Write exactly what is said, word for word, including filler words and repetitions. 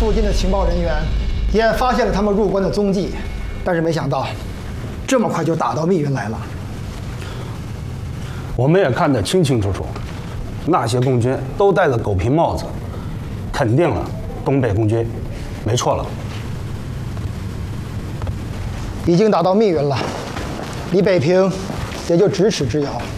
附近的情报人员也发现了他们入关的踪迹，但是没想到，这么快就打到密云来了。 我们也看得清清楚楚，那些共军都戴着狗皮帽子，肯定了东北共军，没错了。 已经打到密云了，离北平也就咫尺之遥。